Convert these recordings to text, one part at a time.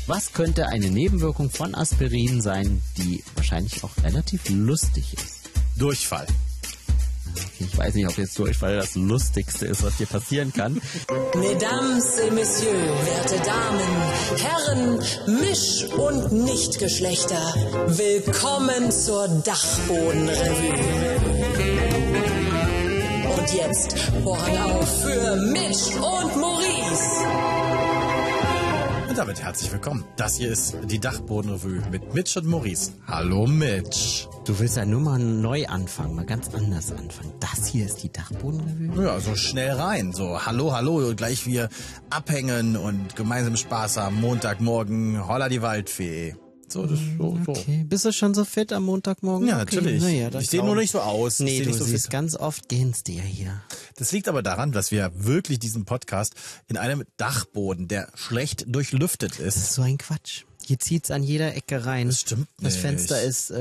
Was könnte eine Nebenwirkung von Aspirin sein, die wahrscheinlich auch relativ lustig ist? Durchfall. Ich weiß nicht, ob jetzt Durchfall das Lustigste ist, was dir passieren kann. Mesdames et Messieurs, werte Damen, Herren, Misch- und Nichtgeschlechter, willkommen zur Dachbodenrevue. Und jetzt Vorhang auf für Mitch und Maurice. Und damit herzlich willkommen. Das hier ist die Dachbodenrevue mit Mitch und Maurice. Hallo Mitch. Du willst ja nur mal neu anfangen, mal ganz anders anfangen. Das hier ist die Dachbodenrevue? Ja, so schnell rein. So, hallo, gleich wir abhängen und gemeinsam Spaß haben. Montagmorgen, holla die Waldfee. So, das so. Okay, bist du schon so fit am Montagmorgen? Ja, okay. natürlich. Naja, ich sehe nur nicht so aus. Nee, du so siehst ganz oft gehst dir hier. Das liegt aber daran, dass wir wirklich diesen Podcast in einem Dachboden, der schlecht durchlüftet ist. Das ist so ein Quatsch. Hier zieht's an jeder Ecke rein. Das stimmt Das nicht. Fenster ist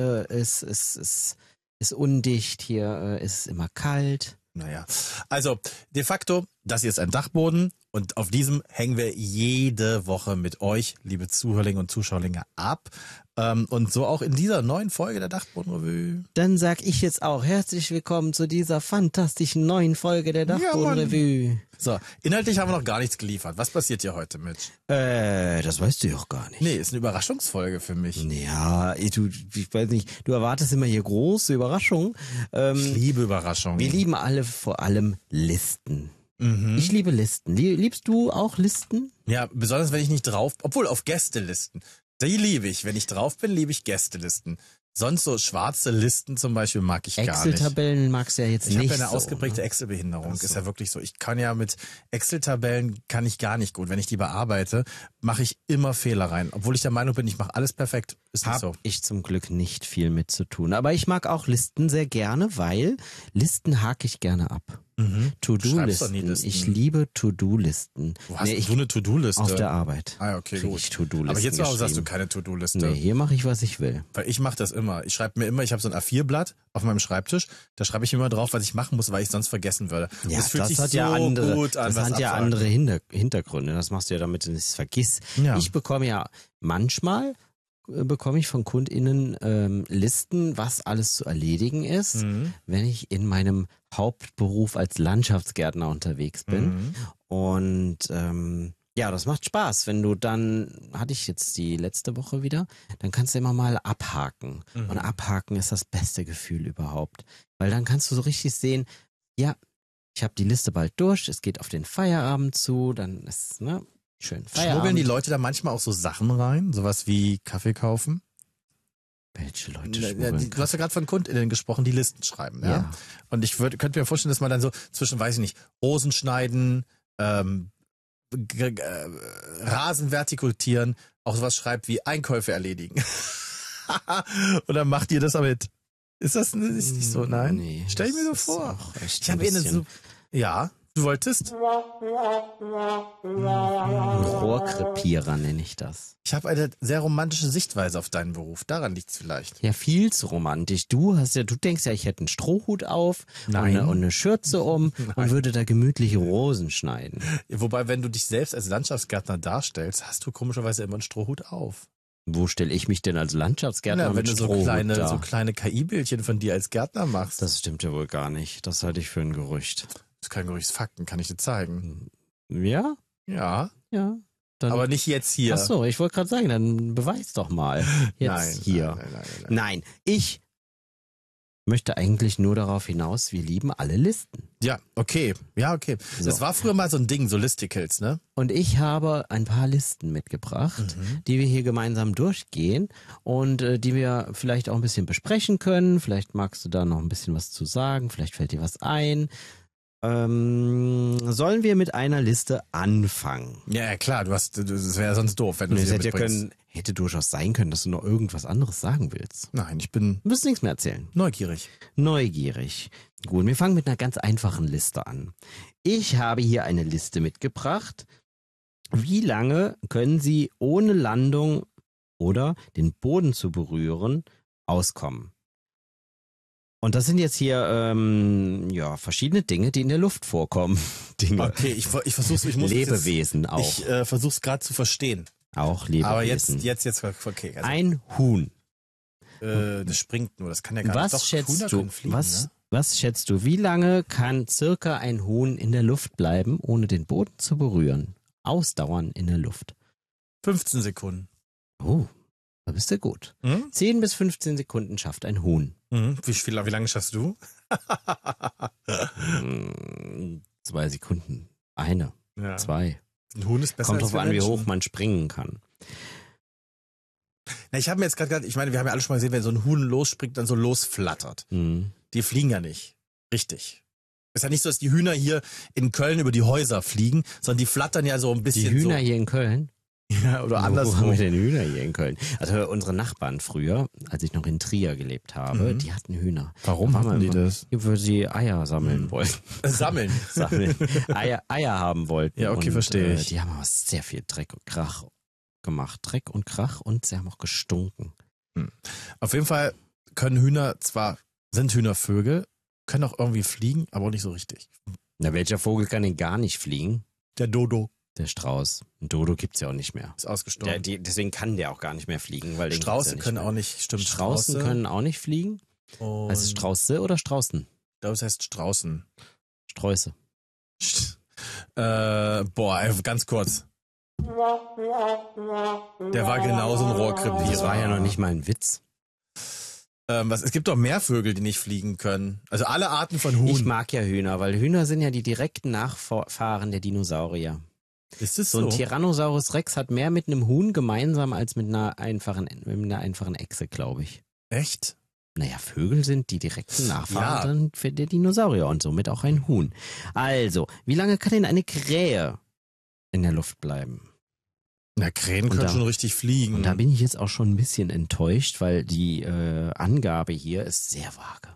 undicht, hier ist immer kalt. Naja, also de facto, das hier ist ein Dachboden und auf diesem hängen wir jede Woche mit euch, liebe Zuhörlinge und Zuschauerlinge, ab. Und so auch in dieser neuen Folge der Dachbodenrevue. Dann sag ich jetzt auch herzlich willkommen zu dieser fantastischen neuen Folge der Dachbodenrevue. So, inhaltlich haben wir noch gar nichts geliefert. Was passiert hier heute, Mitch? Das weißt du doch gar nicht. Nee, ist eine Überraschungsfolge für mich. Ja, ich weiß nicht, du erwartest immer hier große Überraschungen. Ich liebe Überraschungen. Wir lieben alle vor allem Listen. Mhm. Ich liebe Listen. Liebst du auch Listen? Ja, besonders wenn ich nicht drauf, obwohl auf Gästelisten. Die liebe ich. Wenn ich drauf bin, liebe ich Gästelisten. Sonst so schwarze Listen zum Beispiel mag ich gar nicht. Excel-Tabellen magst du ja jetzt Ich nicht. habe ja eine so, ausgeprägte ne? Excel-Behinderung. Ach so. Ist ja wirklich so. Ich kann ja mit Excel-Tabellen kann ich gar nicht gut. Wenn ich die bearbeite, mache ich immer Fehler rein. Obwohl ich der Meinung bin, ich mache alles perfekt. Ist nicht so. Hab ich zum Glück nicht viel mit zu tun. Aber ich mag auch Listen sehr gerne, weil Listen hake ich gerne ab. Schreibst doch nie To-Do-Listen. Listen. Ich liebe To-Do-Listen. Wo hast du eine To-Do-Liste? Auf der Arbeit. Ah, okay, Krieg gut. ich To-Do-Listen Aber jetzt zu Hause hast du geschrieben. keine To-Do-Liste. Nee, hier mache ich, was ich will. Weil ich mache das immer. Ich schreibe mir immer, ich habe so ein A4-Blatt auf meinem Schreibtisch. Da schreibe ich immer drauf, was ich machen muss, weil ich sonst vergessen würde. Und Ja, das fühlt sich hat so ja andere, gut an. das was hat ja abfragt. andere Hintergründe. Das machst du ja, damit du nichts vergisst. Ja. Ich bekomme ja manchmal bekomme ich von KundInnen Listen, was alles zu erledigen ist, wenn ich in meinem Hauptberuf als Landschaftsgärtner unterwegs bin. Und ja, das macht Spaß. Wenn du dann, hatte ich jetzt die letzte Woche wieder, dann kannst du immer mal abhaken. Und abhaken ist das beste Gefühl überhaupt. Weil dann kannst du so richtig sehen, ja, ich habe die Liste bald durch, es geht auf den Feierabend zu, dann ist, ne, schön Feierabend. Schmuggeln die Leute da manchmal auch so Sachen rein? Sowas wie Kaffee kaufen? Welche Leute Ja, schmuggeln? du hast ja gerade von KundInnen gesprochen, die Listen schreiben, ja? Ja. Und ich könnte mir vorstellen, dass man dann so zwischen, weiß ich nicht, Rosen schneiden, Rasen vertikutieren, auch sowas schreibt wie Einkäufe erledigen. Und dann macht ihr das damit. Ist das ist nicht so? Nein? Nee, Stell ich mir so das ist vor. auch echt Ich habe ein eine bisschen- ja, du wolltest? Rohrkrepierer nenne ich das. Ich habe eine sehr romantische Sichtweise auf deinen Beruf. Daran liegt's vielleicht. Ja, viel zu romantisch. Du denkst ja, ich hätte einen Strohhut auf Nein. und eine Schürze um und würde da gemütliche Rosen schneiden. Wobei, wenn du dich selbst als Landschaftsgärtner darstellst, hast du komischerweise immer einen Strohhut auf. Wo stelle ich mich denn als Landschaftsgärtner Ja, wenn mit du so Strohhut kleine, da? so kleine KI-Bildchen von dir als Gärtner machst. Das stimmt ja wohl gar nicht. Das halte ich für ein Gerücht. Das ist kein Gerücht, das ist Fakten, kann ich dir zeigen. Ja? Ja, Ja. Dann, aber nicht jetzt hier. Ach so, ich wollte gerade sagen, dann beweis doch mal. Jetzt Nein, hier. nein. Nein, ich möchte eigentlich nur darauf hinaus, wir lieben alle Listen. Ja, okay. Ja, okay. So. Das war früher mal so ein Ding, so Listicles, ne? Und ich habe ein paar Listen mitgebracht, die wir hier gemeinsam durchgehen und die wir vielleicht auch ein bisschen besprechen können. Vielleicht magst du da noch ein bisschen was zu sagen, vielleicht fällt dir was ein. Sollen wir mit einer Liste anfangen? Ja, klar, das wäre sonst doof, wenn du sie mitbringst. Hätte durchaus sein können, dass du noch irgendwas anderes sagen willst. Nein, ich bin Du wirst nichts mehr erzählen. neugierig. Neugierig. Gut, wir fangen mit einer ganz einfachen Liste an. Ich habe hier eine Liste mitgebracht. Wie lange können Sie ohne Landung oder den Boden zu berühren auskommen? Und das sind jetzt hier verschiedene Dinge, die in der Luft vorkommen. Dinge. Okay, ich versuch's, ich muss Lebewesen auch. Ich versuch's gerade zu verstehen. Auch Aber Lebewesen. jetzt, okay. Also, Ein Huhn. das springt nur, das kann ja gar Was nicht. Doch, schätzt Hühner du? können fliegen, ne? Was schätzt du? Wie lange kann circa ein Huhn in der Luft bleiben, ohne den Boden zu berühren? Ausdauern in der Luft. 15 Sekunden. Oh, da bist du gut. 10 bis 15 Sekunden schafft ein Huhn. Wie lange schaffst du? 2 Sekunden. Eine. Ja. 2. Ein Huhn ist besser Kommt als drauf wir an, wie Menschen. hoch man springen kann. Na, ich habe mir jetzt gerade, ich meine, wir haben ja alle schon mal gesehen, wenn so ein Huhn losspringt, dann so losflattert. Mhm. Die fliegen ja nicht. Richtig. Ist ja nicht so, dass die Hühner hier in Köln über die Häuser fliegen, sondern die flattern ja so ein bisschen Die Hühner so. hier in Köln? Ja, oder Wo haben anderswo. wir denn Hühner hier in Köln? Also unsere Nachbarn früher, als ich noch in Trier gelebt habe, die hatten Hühner. Warum Da waren hatten wir die immer- das? Weil sie Eier sammeln wollten. Sammeln. Eier haben wollten. Ja, okay, und, verstehe ich. Die haben aber sehr viel Dreck und Krach gemacht. Dreck und Krach und sie haben auch gestunken. Auf jeden Fall können Hühner sind Hühner Vögel, können auch irgendwie fliegen, aber auch nicht so richtig. Na, welcher Vogel kann denn gar nicht fliegen? Der Dodo Der Strauß. Ein Dodo gibt's ja auch nicht mehr. ist ausgestorben. Deswegen kann der auch gar nicht mehr fliegen. Weil den Strauße gibt's ja können nicht auch nicht, stimmt. mehr. Straußen können auch nicht fliegen. Und Heißt es Strauße oder Straußen? Ich glaube, es heißt Straußen. Sträuße. Ganz kurz. Der war genauso ein Rohrkrepierer. Das war ja noch nicht mal ein Witz. Es gibt doch mehr Vögel, die nicht fliegen können. Also alle Arten von Huhn. Ich mag ja Hühner, weil Hühner sind ja die direkten Nachfahren der Dinosaurier. Ist es So so? ein Tyrannosaurus Rex hat mehr mit einem Huhn gemeinsam als mit einer einfachen Echse, glaube ich. Echt? Naja, Vögel sind die direkten Nachfahren für der Dinosaurier und somit auch ein Huhn. Also, wie lange kann denn eine Krähe in der Luft bleiben? Na, Krähen Und können da- schon richtig fliegen. Und da bin ich jetzt auch schon ein bisschen enttäuscht, weil die Angabe hier ist sehr vage.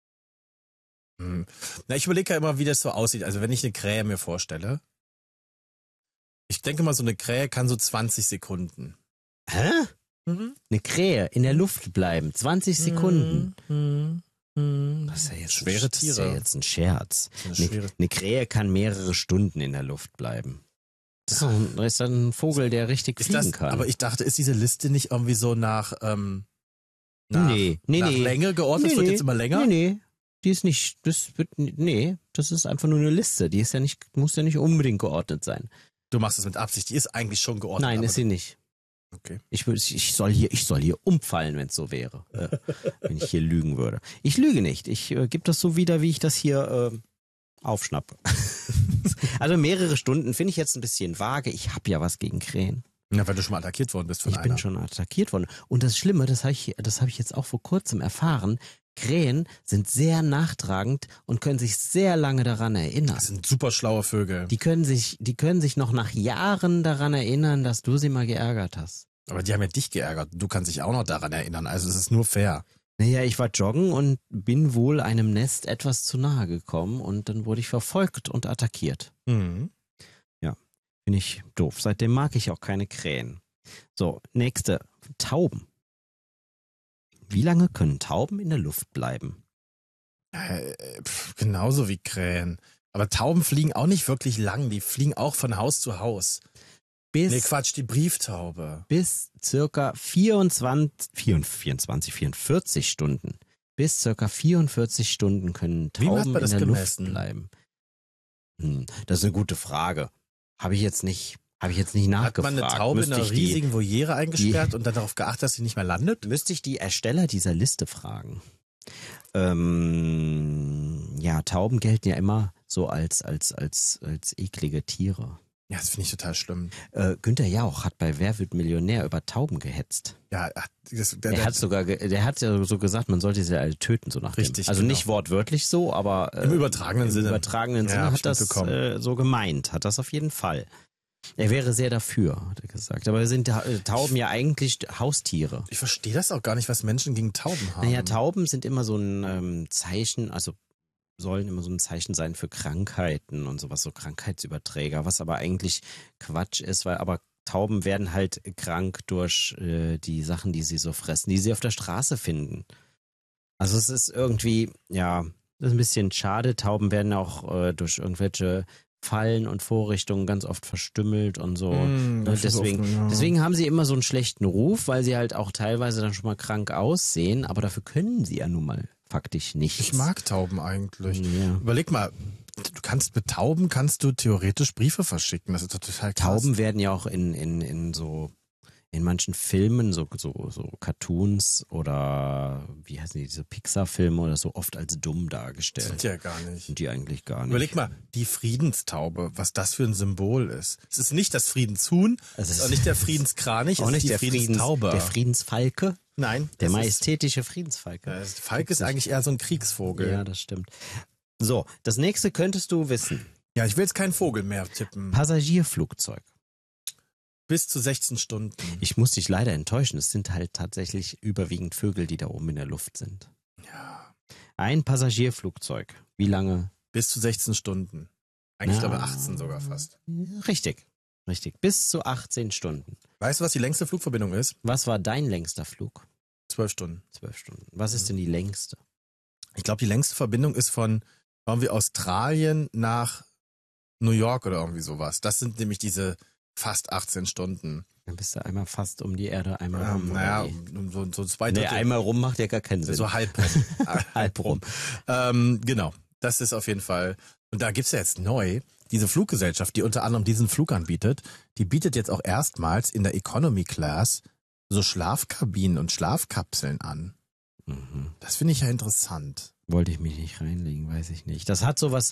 Na, ich überlege ja immer, wie das so aussieht. Also wenn ich eine Krähe mir vorstelle, ich denke mal, so eine Krähe kann so 20 Sekunden. Hä? Eine Krähe in der Luft bleiben, 20 Sekunden. Das ist ja jetzt Schwere Das ist Tiere. ja jetzt ein Scherz. So eine schwere- Eine Krähe kann mehrere Stunden in der Luft bleiben. Das ist ein Vogel, der richtig fliegen kann. Aber ich dachte, ist diese Liste nicht irgendwie so nach nee, nach Länge geordnet? Wird jetzt immer länger? Nee. Die ist nicht, das ist einfach nur eine Liste. Die ist ja nicht, muss ja nicht unbedingt geordnet sein. Du machst das mit Absicht. Die ist eigentlich schon geordnet. Nein, aber ist sie nicht. Okay. Ich soll hier umfallen, wenn es so wäre. Wenn ich hier lügen würde. Ich lüge nicht. Ich gebe das so wieder, wie ich das hier aufschnappe. Also mehrere Stunden finde ich jetzt ein bisschen vage. Ich habe ja was gegen Krähen. Ja, weil du schon mal attackiert worden bist von Ich einer. bin schon attackiert worden. Und das Schlimme, das habe ich jetzt auch vor kurzem erfahren, Krähen sind sehr nachtragend und können sich sehr lange daran erinnern. Das sind super schlaue Vögel. Die können sich noch nach Jahren daran erinnern, dass du sie mal geärgert hast. Aber die haben ja dich geärgert. Du kannst dich auch noch daran erinnern. Also es ist nur fair. Naja, ich war joggen und bin wohl einem Nest etwas zu nahe gekommen und dann wurde ich verfolgt und attackiert. Mhm. Finde ich doof. Seitdem mag ich auch keine Krähen. So, nächste. Tauben. Wie lange können Tauben in der Luft bleiben? Genauso wie Krähen. Aber Tauben fliegen auch nicht wirklich lang. Die fliegen auch von Haus zu Haus. Nee, Quatsch, die Brieftaube. Bis circa 44 Stunden. Bis circa 44 Stunden können Wie hat Tauben man das in der gemessen? Luft bleiben. Das ist eine gute Frage. Habe ich jetzt nicht nachgefragt. Hat man eine Taube in Müsste einer ich die- riesigen Voliere eingesperrt und dann darauf geachtet, dass sie nicht mehr landet? Müsste ich die Ersteller dieser Liste fragen. Ja, Tauben gelten ja immer so als eklige Tiere. Ja, das finde ich total schlimm. Günther Jauch hat bei Wer wird Millionär über Tauben gehetzt. Ja, Der hat ja so gesagt, man sollte sie alle töten, so nach dem. Richtig, Also genau. nicht wortwörtlich so, aber Im übertragenen Sinne. Im übertragenen Ja, Sinne hab hat ich das mitbekommen. so gemeint, hat das auf jeden Fall. Er wäre sehr dafür, hat er gesagt. Aber sind Tauben ja eigentlich Haustiere. Ich verstehe das auch gar nicht, was Menschen gegen Tauben haben. Naja, Tauben sind immer so ein Zeichen, also sollen immer so ein Zeichen sein für Krankheiten und sowas, so Krankheitsüberträger, was aber eigentlich Quatsch ist, weil aber Tauben werden halt krank durch die Sachen, die sie so fressen, die sie auf der Straße finden. Also es ist irgendwie, ja, das ist ein bisschen schade. Tauben werden auch durch irgendwelche Fallen und Vorrichtungen ganz oft verstümmelt und so. das ist Deswegen, oft, ja. deswegen haben sie immer so einen schlechten Ruf, weil sie halt auch teilweise dann schon mal krank aussehen, aber dafür können sie ja nun mal faktisch nichts. Ich mag Tauben eigentlich. Ja. Überleg mal, mit Tauben kannst du theoretisch Briefe verschicken. Das ist doch total krass. Tauben werden ja auch in manchen Filmen, so Cartoons oder wie heißen die, diese Pixar-Filme oder so, oft als dumm dargestellt. Sind ja gar nicht. Sind die eigentlich gar nicht. Überleg mal, die Friedenstaube, was das für ein Symbol ist. Es ist nicht das Friedenshuhn, es ist auch nicht der Friedenskranich, auch es ist nicht die der Friedenstaube. Der Friedensfalke. Nein. Der das majestätische Friedensfalke. ist, Falke ist eigentlich eher so ein Kriegsvogel. Ja, das stimmt. So, das nächste könntest du wissen. Ja, ich will jetzt keinen Vogel mehr tippen. Passagierflugzeug. Bis zu 16 Stunden. Ich muss dich leider enttäuschen. Es sind halt tatsächlich überwiegend Vögel, die da oben in der Luft sind. Ja. Ein Passagierflugzeug. Wie lange? Bis zu 16 Stunden. Eigentlich glaube ich 18 sogar fast. Richtig. Bis zu 18 Stunden. Weißt du, was die längste Flugverbindung ist? Was war dein längster Flug? 12 Stunden. 12 Stunden. Was ist denn die längste? Ich glaube, die längste Verbindung ist von irgendwie Australien nach New York oder irgendwie sowas. Das sind nämlich diese fast 18 Stunden. Dann bist du einmal fast um die Erde, einmal rum. Naja, oder wie? so zwei Nee, Drittel. einmal rum macht ja gar keinen Sinn. So halb rum. halb rum. Genau, das ist auf jeden Fall. Und da gibt's ja jetzt neu diese Fluggesellschaft, die unter anderem diesen Flug anbietet. Die bietet jetzt auch erstmals in der Economy Class so Schlafkabinen und Schlafkapseln an. Mhm. Das finde ich ja interessant. Wollte ich mich nicht reinlegen, weiß ich nicht. Das hat sowas,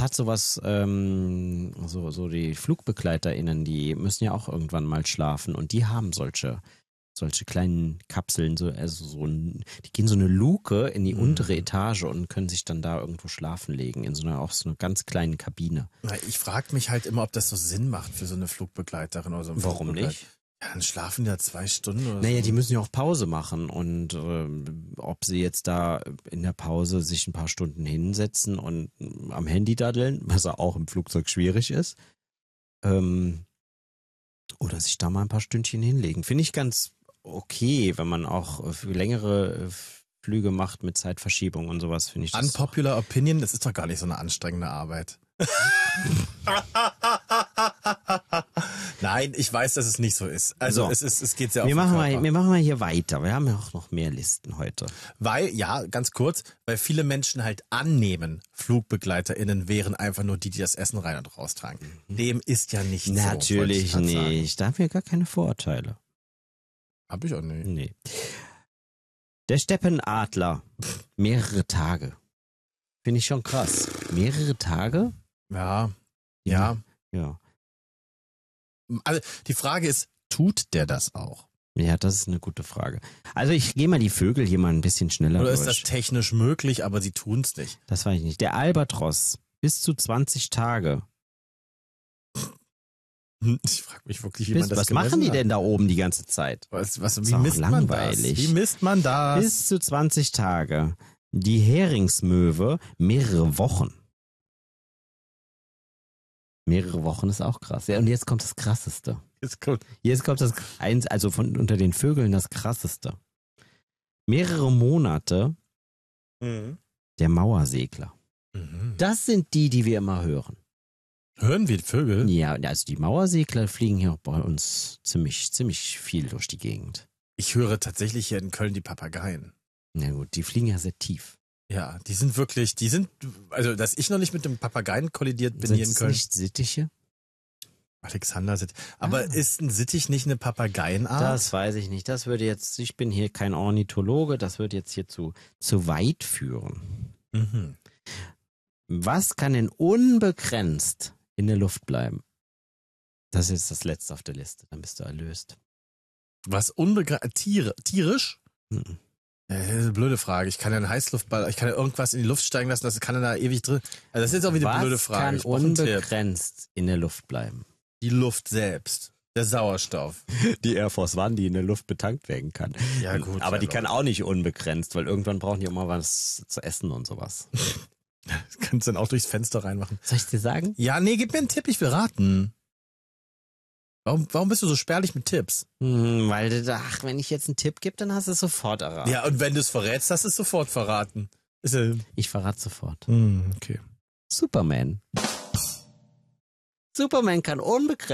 so die FlugbegleiterInnen, die müssen ja auch irgendwann mal schlafen und die haben solche kleinen Kapseln, die gehen so eine Luke in die untere Etage und können sich dann da irgendwo schlafen legen, in so einer ganz kleinen Kabine. Ich frage mich halt immer, ob das so Sinn macht für so eine Flugbegleiterin oder so einen Warum Flugbegleiter. nicht? Ja, dann schlafen die da 2 Stunden oder Naja, so. die müssen ja auch Pause machen und ob sie jetzt da in der Pause sich ein paar Stunden hinsetzen und am Handy daddeln, was ja auch im Flugzeug schwierig ist, oder sich da mal ein paar Stündchen hinlegen. Finde ich ganz okay, wenn man auch für längere Flüge macht mit Zeitverschiebung und sowas, finde ich das. Unpopular Opinion, das ist doch gar nicht so eine anstrengende Arbeit. Nein, ich weiß, dass es nicht so ist. Also So. es geht sehr auf Wir den Körper. machen mal hier weiter. Wir haben ja auch noch mehr Listen heute. Weil, ja, ganz kurz, weil viele Menschen halt annehmen, FlugbegleiterInnen wären einfach nur die das Essen rein und raustragen. Dem ist ja nicht so. Natürlich wollte ich grad nicht. Da haben wir gar keine Vorurteile. sagen. Hab ich auch nicht. Nee. Der Steppenadler. Mehrere Tage. Finde ich schon krass. Mehrere Tage? Ja, ja. Ja. Also die Frage ist, tut der das auch? Ja, das ist eine gute Frage. Also ich gehe mal die Vögel hier mal ein bisschen schneller Oder durch. ist das technisch möglich, aber sie tun's nicht? Das weiß ich nicht. Der Albatros. Bis zu 20 Tage. Ich frage mich wirklich, wie man das Was machen gemessen die hat. denn da oben die ganze Zeit? Wie Ist auch misst man das? langweilig. Wie misst man das? Bis zu 20 Tage. Die Heringsmöwe mehrere Wochen. Mehrere Wochen ist auch krass. Ja, und jetzt kommt das Krasseste. Ist gut. Jetzt kommt also von unter den Vögeln das Krasseste. Mehrere Monate der Mauersegler. Mhm. Das sind die wir immer hören. Hören wir Vögel? Ja, also die Mauersegler fliegen hier auch bei uns ziemlich viel durch die Gegend. Ich höre tatsächlich hier in Köln die Papageien. Na gut, die fliegen ja sehr tief. Ja, also dass ich noch nicht mit dem Papageien kollidiert bin Sind hier in es Köln. nicht Sittiche? Alexander Sittich. Aber ist ein Sittich nicht eine Papageienart? Das weiß ich nicht. Ich bin hier kein Ornithologe, das wird jetzt hier zu weit führen. Mhm. Was kann denn unbegrenzt in der Luft bleiben? Das ist jetzt das Letzte auf der Liste, dann bist du erlöst. Was tierisch? Mhm. Das ist eine blöde Frage. Ich kann ja einen Heißluftball, ich kann ja irgendwas in die Luft steigen lassen, das kann ja da ewig drin. Also das ist jetzt auch wieder eine blöde Frage. Was Ich kann brauch einen Tipp. unbegrenzt in der Luft bleiben? Die Luft selbst. Der Sauerstoff. Die Air Force One, die in der Luft betankt werden kann. Ja, gut. Aber die ja, kann auch nicht unbegrenzt, weil irgendwann brauchen die auch mal was zu essen und sowas. Das kannst du dann auch durchs Fenster reinmachen. Soll ich dir sagen? Ja, nee, gib mir einen Tipp, ich will raten. Warum bist du so spärlich mit Tipps? Weil wenn ich jetzt einen Tipp gebe, dann hast du es sofort erraten. Ja, und wenn du es verrätst, hast du es sofort verraten. Ich verrate sofort. Okay. Superman. Superman kann unbegrenzt